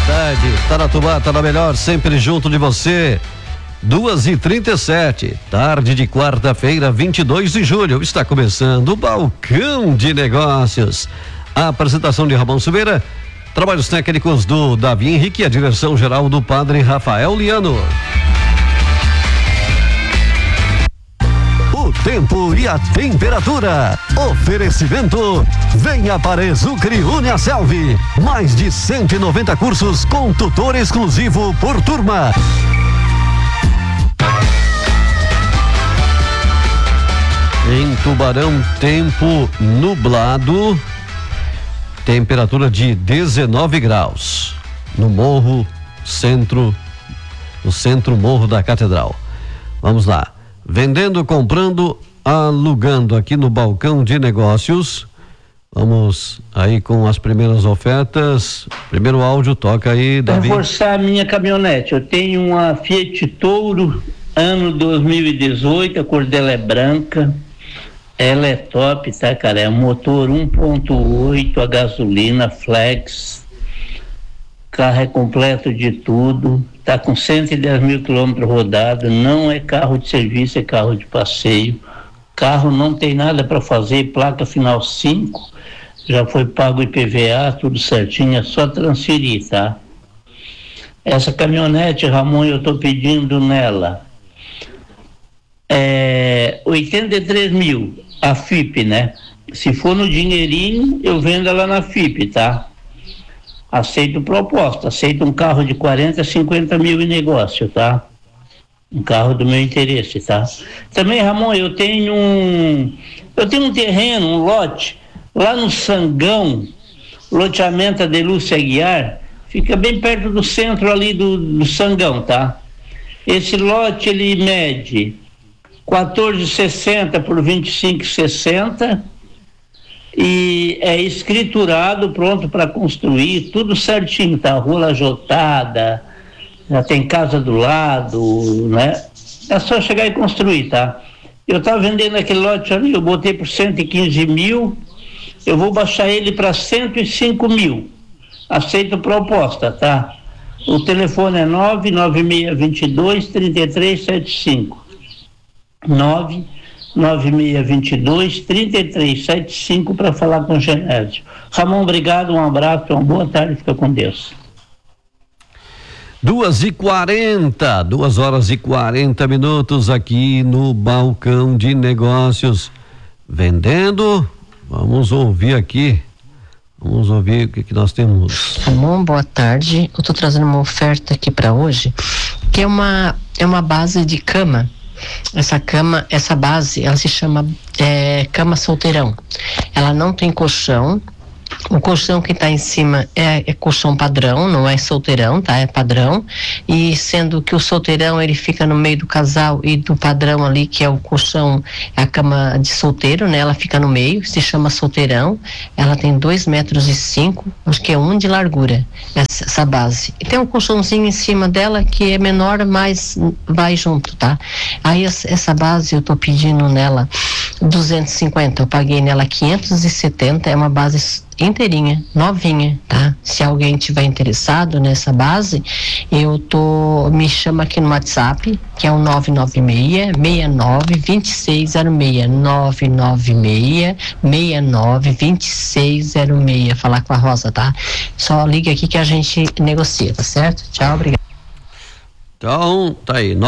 tarde. Taratubá tá na melhor, sempre junto de você. 2h37, tarde de quarta-feira, 22 de julho. Está começando o Balcão de Negócios. A apresentação de Ramon Silveira, trabalhos técnicos do Davi Henrique e a direção geral do Padre Rafael Liano. O tempo e a temperatura. Oferecimento. Venha para Exucre Uniaselv. Mais de 190 cursos com tutor exclusivo por turma. Em Tubarão, tempo nublado. Temperatura de 19 graus. No morro, no centro morro da Catedral. Vamos lá. Vendendo, comprando, alugando aqui no Balcão de Negócios. Vamos aí com as primeiras ofertas. Primeiro áudio, toca aí, Davi. Reforçar a minha caminhonete. Eu tenho uma Fiat Toro, ano 2018, a cor dela é branca. Ela é top, tá, cara? É um motor 1.8 a gasolina, flex. Carro é completo de tudo. Tá com 110 mil quilômetros rodados. Não é carro de serviço, é carro de passeio. Carro não tem nada para fazer, placa final 5. Já foi pago IPVA, tudo certinho, é só transferir, tá? Essa caminhonete, Ramon, eu tô pedindo nela 83 mil, a FIP, né? Se for no dinheirinho, eu vendo ela na FIP, tá? Aceito proposta, aceito um carro de 40, 50 mil em negócio, tá? Um carro do meu interesse, tá? Também, Ramon, eu tenho um terreno, um lote, lá no Sangão, loteamento Adelúcia Aguiar, fica bem perto do centro ali do Sangão, tá? Esse lote, ele mede 14,60 por 25,60 e é escriturado, pronto para construir, tudo certinho, tá? Rua lajotada, já tem casa do lado, né? É só chegar e construir, tá? Eu tava vendendo aquele lote ali, eu botei por 115 mil, eu vou baixar ele para 105 mil. Aceito proposta, tá? O telefone é 99622-3375. 99622-3375 para falar com o Genésio. Ramon, obrigado, um abraço, uma boa tarde, fica com Deus. 2h40, 2h40 aqui no Balcão de Negócios. Vendendo, vamos ouvir aqui. Vamos ouvir o que nós temos. Ramon, boa tarde. Eu estou trazendo uma oferta aqui para hoje, que é uma base de cama. Essa base, ela se chama cama solteirão. Ela não tem colchão. O colchão que está em cima é colchão padrão, não é solteirão, tá? É padrão. E sendo que o solteirão ele fica no meio do casal e do padrão ali, que é o colchão, é a cama de solteiro, né? Ela fica no meio, se chama solteirão. Ela tem 2,5 metros, acho que é 1 de largura, essa base. E tem um colchãozinho em cima dela que é menor, mas vai junto, tá? Aí essa base eu tô pedindo nela 250, eu paguei nela 570, é uma base inteirinha, novinha, tá? Se alguém tiver interessado nessa base, me chama aqui no WhatsApp, que é o 996-69-2606, 996-69-2606, falar com a Rosa, tá? Só liga aqui que a gente negocia, tá certo? Tchau, obrigado. Então, tá aí,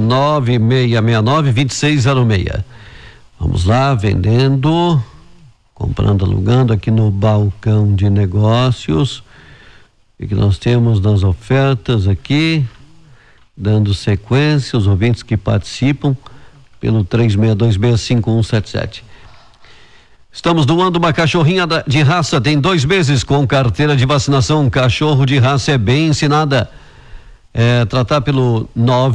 99669-2606. Vamos lá, vendendo, comprando, alugando aqui no Balcão de Negócios. O que nós temos nas ofertas aqui, dando sequência, os ouvintes que participam pelo 36265177. Estamos doando uma cachorrinha de raça, tem 2 meses com carteira de vacinação. Um cachorro de raça é bem ensinada. Tratar pelo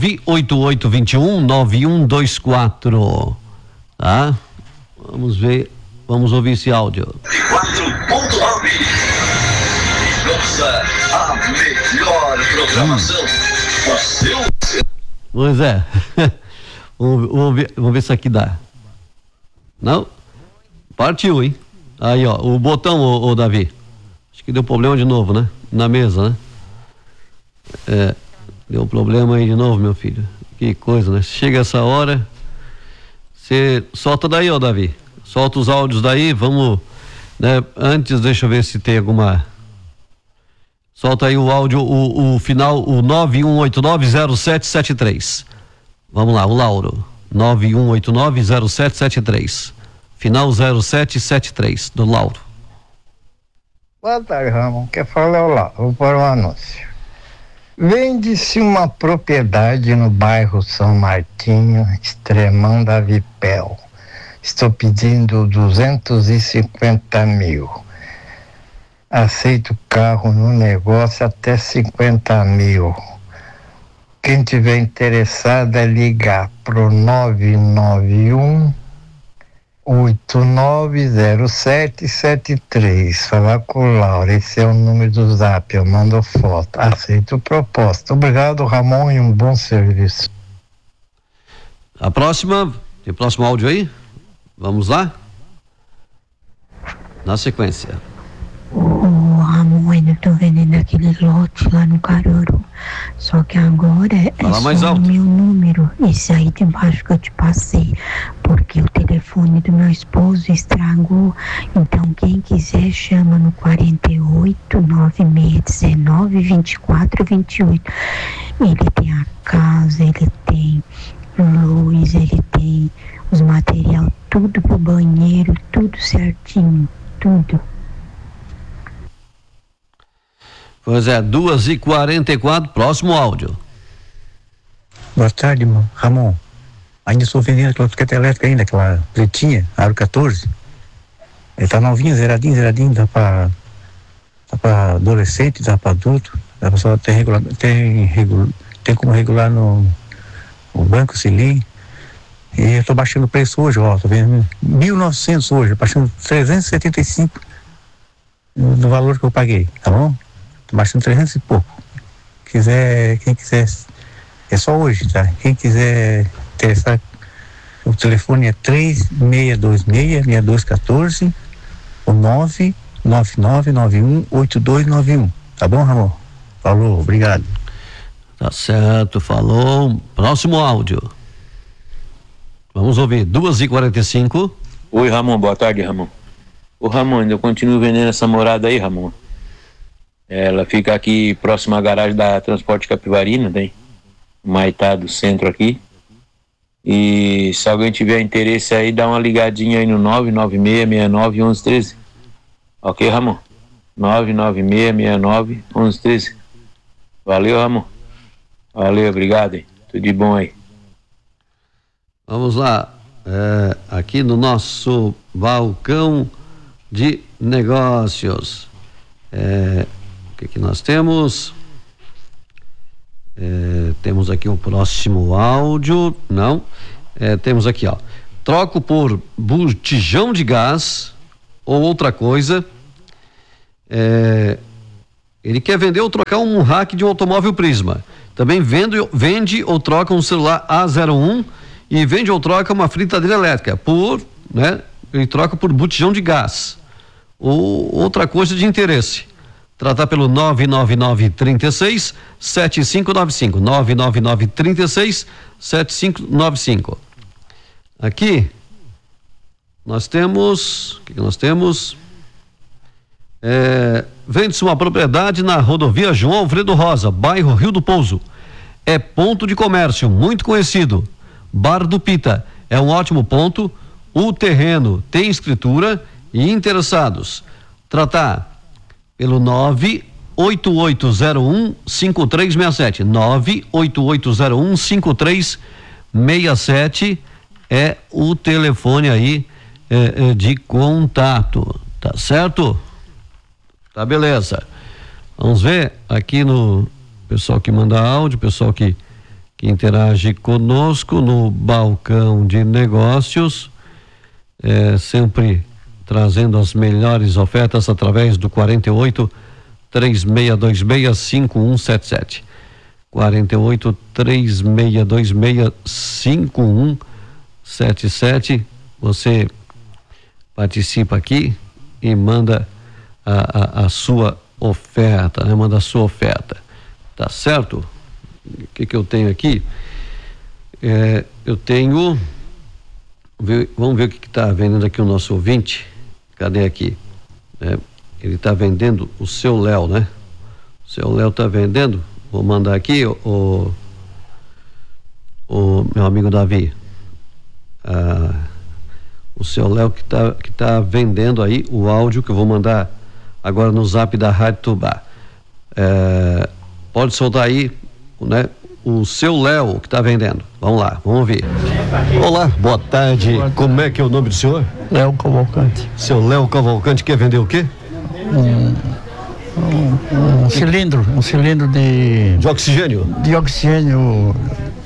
98821-9124. Tá? Vamos ver, vamos ouvir esse áudio. 4.9. Nossa, a melhor programação. O seu. Pois é. vamos ver se aqui dá. Não? Partiu, hein? Aí, ó, o botão, ô Davi. Acho que deu problema de novo, né? Na mesa, né? Deu problema aí de novo, meu filho. Que coisa, né? Chega essa hora, você solta daí, ó, Davi. Solta os áudios daí, vamos, né? Antes, deixa eu ver se tem alguma. Solta aí o áudio, o final, o 91890773. Vamos lá, o Lauro. 91890773. Final 0773, do Lauro. Boa tarde, Ramon. Quer falar é o Lauro. Vou pôr um anúncio. Vende-se uma propriedade no bairro São Martinho, Extremão da Vipel. Estou pedindo 250 mil. Aceito carro no negócio até 50 mil. Quem tiver interessado é ligar pro 991 890773. Falar com o Laura, esse é o número do Zap, eu mando foto. Aceito proposta. Obrigado, Ramon, e um bom serviço. A próxima, tem o próximo áudio aí? Vamos lá? Na sequência. Ô Ramon, eu tô vendendo aquele lote lá no Caruru. Só que agora Fala mais só alto. o meu número, esse aí de baixo que eu te passei, porque o telefone do meu esposo estragou. Então quem quiser chama no 48 9619 2428. Ele tem a casa, ele tem luz, ele tem os material tudo pro banheiro, tudo certinho, tudo. Pois é, 2h44, próximo áudio. Boa tarde, Ramon. Ainda estou vendendo aquela bicicleta elétrica ainda, aquela pretinha, aro 14. Ele tá novinho, zeradinho, dá pra adolescente, dá pra adulto, dá pra só tem como regular no Banco Selim. E eu tô baixando o preço hoje, ó, tô vendo 1.900 hoje, baixando 375 no valor que eu paguei, tá bom? Tô baixando 300 e pouco. Quem quiser, é só hoje, tá? Quem quiser interessar, o telefone é 3626-6214 ou 999918291, tá bom, Ramon? Falou, obrigado. Tá certo, falou. Próximo áudio. Vamos ouvir, 2h45. Oi, Ramon, boa tarde, Ramon. Ô, Ramon, eu continuo vendendo essa morada aí, Ramon. Ela fica aqui próxima à garagem da Transporte Capivarina, tem Maitá do centro aqui. E se alguém tiver interesse aí, dá uma ligadinha aí no 996691113. Ok, Ramon? 996691113. Valeu, Ramon. Valeu, obrigado, hein? Tudo de bom aí. Vamos lá, aqui no nosso balcão de negócios. O que nós temos? Temos aqui o próximo áudio. Não. Temos aqui, ó. Troco por botijão de gás ou outra coisa. Ele quer vender ou trocar um rack de um automóvel Prisma. Também vende ou troca um celular A01 e vende ou troca uma fritadeira elétrica ele troca por botijão de gás ou outra coisa de interesse. Tratar pelo 99936-7595, 99936-7595. Aqui nós temos, o que nós temos? Vende-se uma propriedade na rodovia João Alfredo Rosa, bairro Rio do Pouso. É ponto de comércio muito conhecido. Bar do Pita é um ótimo ponto. O terreno tem escritura e interessados. Tratar pelo 98801-5367. 98801-5367 é o telefone aí de contato. Tá certo? Tá, beleza. Vamos ver aqui no pessoal que manda áudio, pessoal que interage conosco no balcão de negócios, sempre trazendo as melhores ofertas através do 48-3626-5177. 48-3626-5177. Você participa aqui e manda a sua oferta, né? Manda a sua oferta. Tá certo? O que eu tenho aqui? Eu tenho, vamos ver o que está vendendo aqui o nosso ouvinte. Cadê aqui? Ele está vendendo o seu Léo, né? O seu Léo está vendendo. Vou mandar aqui o meu amigo Davi. O seu Léo que tá vendendo aí o áudio que eu vou mandar agora no zap da Rádio Tubá. Pode soltar aí, né? O seu Léo que tá vendendo. Vamos lá, vamos ouvir. Olá, boa tarde. Como é que é o nome do senhor? Léo Cavalcante. Seu Léo Cavalcante quer vender o quê? Um cilindro de oxigênio. De oxigênio.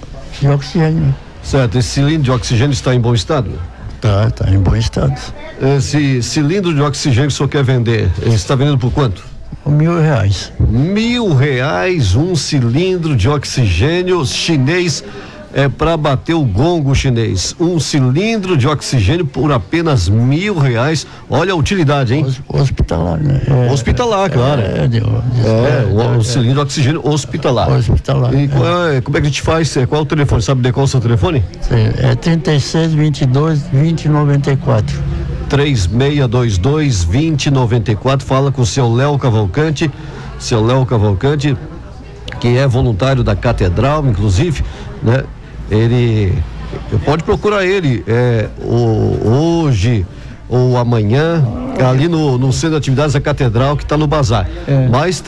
Certo, esse cilindro de oxigênio está em bom estado? Tá em bom estado. Esse cilindro de oxigênio que o senhor quer vender, ele está vendendo por quanto? R$1.000. R$1.000, um cilindro de oxigênio chinês, para bater o gongo chinês. Um cilindro de oxigênio por apenas R$1.000. Olha a utilidade, hein? Hospitalar, né? Hospitalar, claro. Um cilindro de oxigênio hospitalar. Hospitalar. E como é que a gente faz? Qual é o telefone? Sabe de qual é o seu telefone? É 3622-2094. 3622-2094. Fala com o seu Léo Cavalcante. Seu Léo Cavalcante, que é voluntário da Catedral, inclusive, né? Pode procurar ele hoje ou amanhã ali no Centro de Atividades da Catedral, que está no Bazar. Mais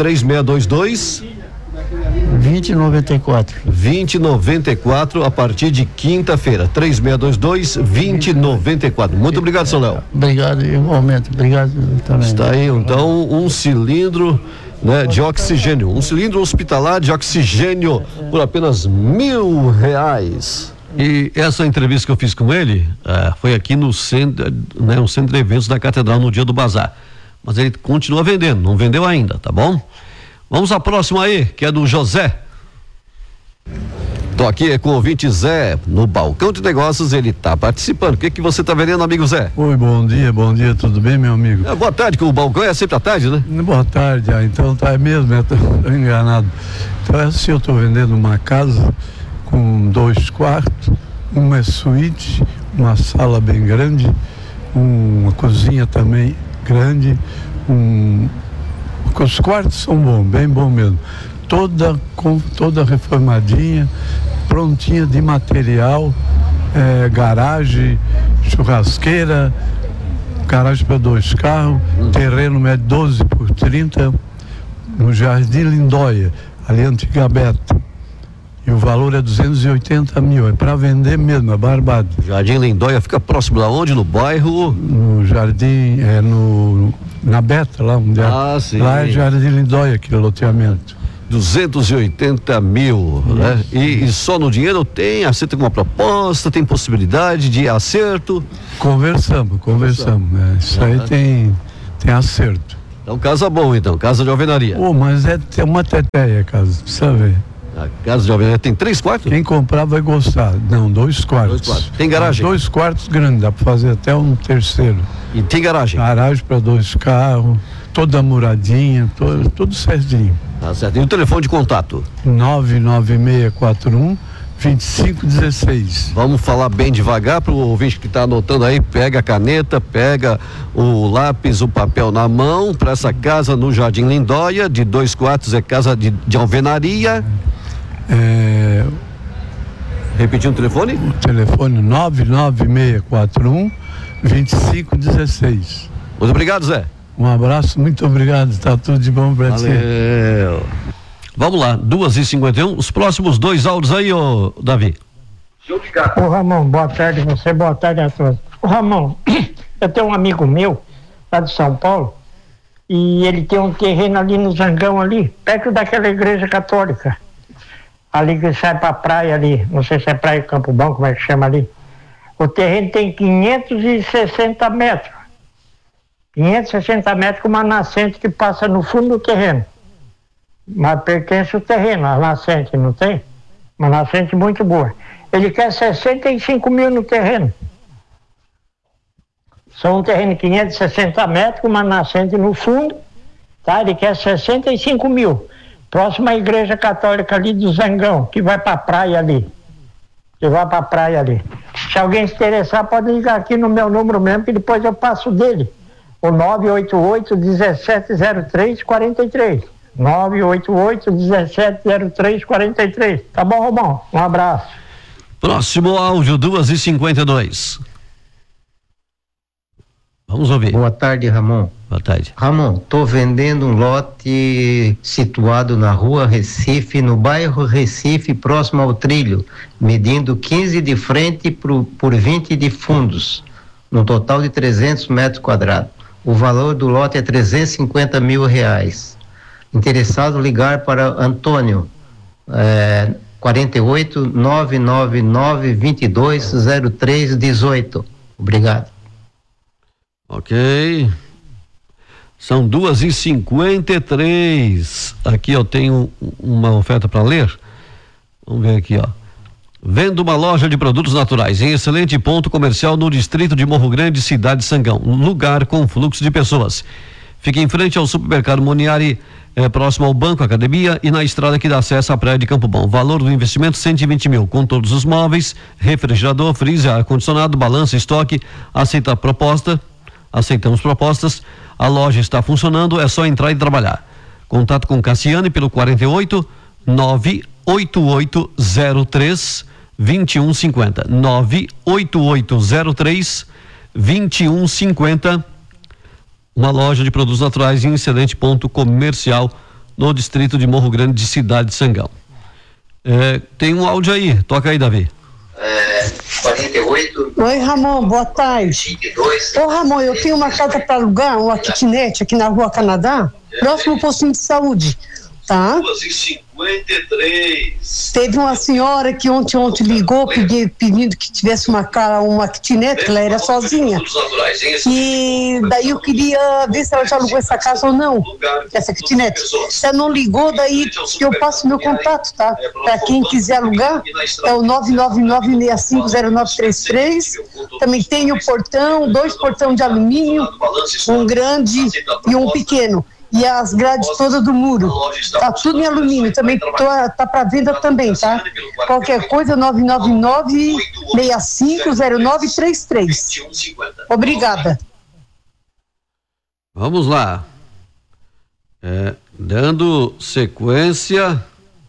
3622-2094 a partir de quinta-feira. 3622-2094. Muito obrigado, seu Léo. Obrigado, igualmente. Obrigado também. Está aí então um cilindro, né, de oxigênio, um cilindro hospitalar de oxigênio por apenas R$1.000. E essa entrevista que eu fiz com ele foi aqui no centro, né, um centro de eventos da Catedral no dia do Bazar. Mas ele continua vendendo, não vendeu ainda, tá bom? Vamos à próxima aí, que é do José. Tô aqui com o ouvinte Zé, no balcão de negócios, ele tá participando. O que você tá vendendo, amigo Zé? Oi, bom dia, tudo bem, meu amigo? Boa tarde, que o balcão é sempre à tarde, né? Boa tarde, então tá mesmo, tô enganado. Então assim, eu tô vendendo uma casa com 2 quartos, uma suíte, uma sala bem grande, uma cozinha também grande, os quartos são bons, bem bom mesmo. Toda reformadinha, prontinha de material, garagem, churrasqueira, garagem para 2 carros, terreno é 12 por 30, no Jardim Lindóia, ali Antiga Beta. E o valor é 280 mil, é para vender mesmo, é barbado. Jardim Lindóia fica próximo da onde? No bairro? No Jardim, na Beta, lá onde sim. Lá é Jardim Lindóia, aquele loteamento. 280 mil, né? E só no dinheiro você tem uma proposta, tem possibilidade de acerto? Conversamos, isso aí tem acerto. Então casa boa, casa de alvenaria. Mas é uma teteia a casa, precisa ver. A casa de alvenaria tem 3 quartos? Quem comprar vai gostar. Não, 2 quartos. Tem garagem? 2 quartos grandes, dá para fazer até um terceiro. E tem garagem? Garagem para 2 carros, toda muradinha, tudo certinho. Tá certo. E o telefone de contato? 99641-2516. Vamos falar bem devagar para o ouvinte que está anotando aí. Pega a caneta, pega o lápis, o papel na mão, para essa casa no Jardim Lindóia, de 2 quartos, é casa de alvenaria. Repetindo o telefone? O telefone 99641-2516. Muito obrigado, Zé. Um abraço, muito obrigado, tá tudo de bom pra você. Valeu. Vamos lá, 2h51, os próximos 2 áudios aí, ô Davi. Ô Ramon, boa tarde você, boa tarde a todos. Ô Ramon, eu tenho um amigo meu, lá de São Paulo, e ele tem um terreno ali no Zangão ali, perto daquela igreja católica. Ali que sai pra praia ali, não sei se é praia Campo Bom, como é que chama ali. O terreno tem 560 metros. 560 metros com uma nascente que passa no fundo do terreno. Mas pertence ao terreno, a nascente, não tem? Uma nascente muito boa. Ele quer 65 mil no terreno. São um terreno de 560 metros com uma nascente no fundo, tá? Ele quer 65 mil. próxima à igreja católica ali do Zangão, que vai pra praia ali. Se alguém se interessar, pode ligar aqui no meu número mesmo, que depois eu passo dele. O 988-1703-43. 988-1703-43. Tá bom, Romão? Um abraço. Próximo áudio, 2h52. Vamos ouvir. Boa tarde, Ramon. Boa tarde. Ramon, tô vendendo um lote situado na rua Recife, no bairro Recife, próximo ao trilho, medindo 15 de frente por 20 de fundos, no total de 300 metros quadrados. O valor do lote é R$350 mil. Interessado, ligar para Antônio, 48 999 22 03 18. Obrigado. Ok. São 2h53. Aqui eu tenho uma oferta para ler. Vamos ver aqui, ó. Vendo uma loja de produtos naturais em excelente ponto comercial no distrito de Morro Grande, cidade de Sangão. Lugar com fluxo de pessoas. Fica em frente ao supermercado Moniari, próximo ao Banco Academia e na estrada que dá acesso à praia de Campo Bom. Valor do investimento R$120 mil, com todos os móveis, refrigerador, freezer, ar-condicionado, balança, estoque. Aceitamos propostas. A loja está funcionando, é só entrar e trabalhar. Contato com Cassiane pelo 48 98803 2150. 98803 2150. Uma loja de produtos naturais em excelente ponto comercial no distrito de Morro Grande, de cidade de Sangão. Tem um áudio aí, toca aí, Davi. 48. Oi, Ramon, boa tarde. 22. Ô, Ramon, eu tenho uma casa para alugar, uma kitnet aqui na Rua Canadá, próximo ao postinho de saúde, tá? 2h53. Teve uma senhora que ontem ligou pedindo que tivesse uma kitnet, que ela era sozinha. E daí eu queria ver se ela já alugou essa casa ou não, essa kitnet. Se ela não ligou, daí eu passo meu contato, tá? Para quem quiser alugar, é o 999650933. Também tem o portão, 2 portões de alumínio, um grande e um pequeno. E as grades todas do muro. Tá tudo em alumínio. Também tá para venda também, tá? Qualquer coisa, 999-650933. Obrigada. Vamos lá. Dando sequência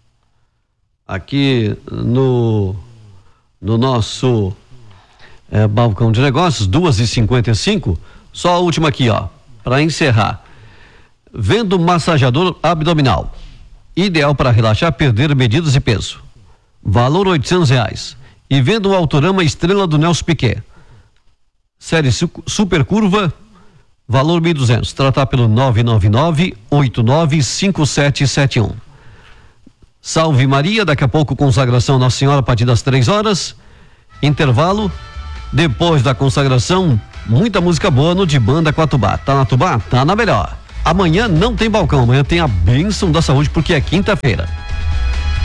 aqui no nosso balcão de negócios, 2h55. Só a última aqui, ó, para encerrar. Vendo massageador abdominal, ideal para relaxar, perder medidas e peso. Valor R$800. E vendo um Autorama Estrela do Nelson Piquet. Série super curva, valor R$1.200. Tratar pelo 999-895771. Salve Maria, daqui a pouco consagração Nossa Senhora a partir das 3h. Intervalo. Depois da consagração, muita música boa no De Banda com a Tubá. Tá na Tubá? Tá na melhor. Amanhã não tem balcão, amanhã tem a bênção da saúde, porque é quinta-feira.